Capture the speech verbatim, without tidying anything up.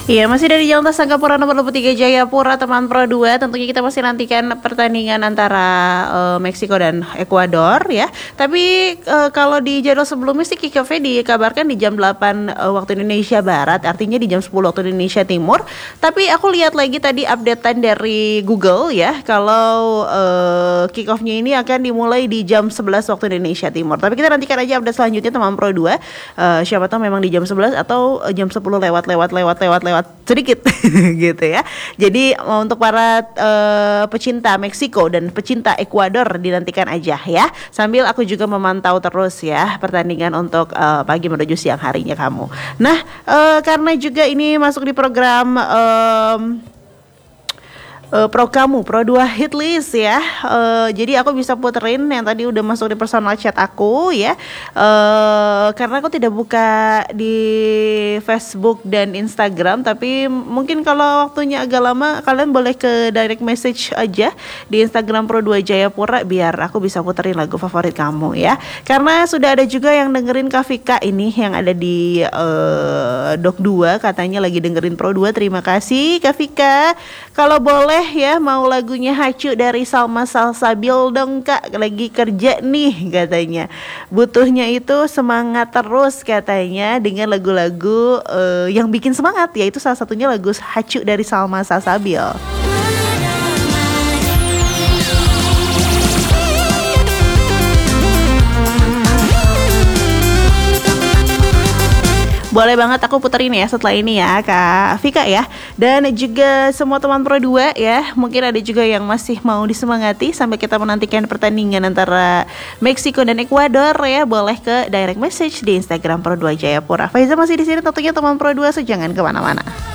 Iya, masih dari Jalan Tol Sangkapura nomor dua puluh tiga Jayapura, teman Pro dua. Tentunya kita masih nantikan pertandingan antara uh, Meksiko dan Ekuador ya. Tapi uh, kalau di jadwal sebelumnya sih kick-off-nya dikabarkan di jam delapan uh, waktu Indonesia Barat, artinya di jam sepuluh waktu Indonesia Timur. Tapi aku lihat lagi tadi updatean dari Google ya, kalau uh, kick-off-nya ini akan dimulai di jam sebelas waktu Indonesia Timur. Tapi kita nantikan aja update selanjutnya teman Pro dua. Uh, siapa tahu memang di jam sebelas atau uh, jam sepuluh lewat lewat lewat lewat lewat sedikit gitu ya. Jadi untuk para uh, pecinta Meksiko dan pecinta Ekuador dinantikan aja ya. Sambil aku juga memantau terus ya pertandingan untuk uh, pagi menuju siang harinya kamu. Nah, uh, karena juga ini masuk di program um, Uh, pro kamu, pro dua hit list ya. Uh, jadi aku bisa puterin yang tadi udah masuk di personal chat aku ya. Uh, karena aku tidak buka di Facebook dan Instagram, tapi mungkin kalau waktunya agak lama kalian boleh ke direct message aja di Instagram Pro dua Jayapura biar aku bisa puterin lagu favorit kamu ya. Karena sudah ada juga yang dengerin Kavika ini yang ada di uh, Dok dua, katanya lagi dengerin Pro dua. Terima kasih Kavika. Kalau boleh ya, mau lagunya Hacu dari Salma Salsabil dong kak, lagi kerja nih katanya. Butuhnya itu semangat terus katanya dengan lagu-lagu uh, yang bikin semangat, yaitu salah satunya lagu Hacu dari Salma Salsabil. Boleh banget aku puterin ya setelah ini ya Kak Vika ya. Dan juga semua teman Pro dua ya. Mungkin ada juga yang masih mau disemangati sampai kita menantikan pertandingan antara Meksiko dan Ekuador ya. Boleh ke direct message di Instagram Pro dua Jayapura. Faiza masih di sini tentunya teman Pro dua, so jangan kemana-mana.